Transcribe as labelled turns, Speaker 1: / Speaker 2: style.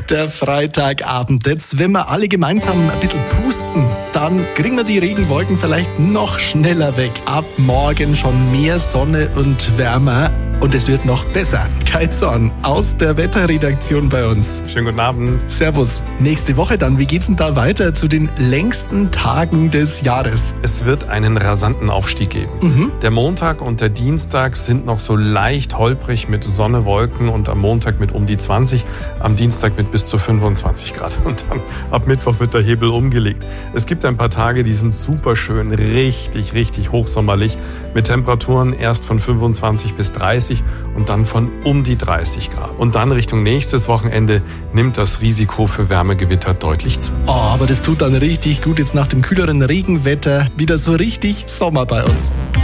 Speaker 1: Der Freitagabend. Jetzt, wenn wir alle gemeinsam ein bisschen pusten, dann kriegen wir die Regenwolken vielleicht noch schneller weg. Ab morgen schon mehr Sonne und wärmer. Und es wird noch besser. Kai Zorn aus der Wetterredaktion bei uns.
Speaker 2: Schönen guten Abend.
Speaker 1: Servus. Nächste Woche dann, wie geht's denn da weiter zu den längsten Tagen des Jahres?
Speaker 2: Es wird einen rasanten Aufstieg geben. Der Montag und der Dienstag sind noch so leicht holprig mit Sonne, Wolken und am Montag mit um die 20, am Dienstag mit bis zu 25 Grad. Und dann ab Mittwoch wird der Hebel umgelegt. Es gibt ein paar Tage, die sind super schön, richtig hochsommerlich mit Temperaturen erst von 25 bis 30 und dann von um die 30 Grad. Und dann Richtung nächstes Wochenende nimmt das Risiko für Wärmegewitter deutlich zu.
Speaker 1: Oh, aber das tut dann richtig gut jetzt nach dem kühleren Regenwetter. Wieder so richtig Sommer bei uns.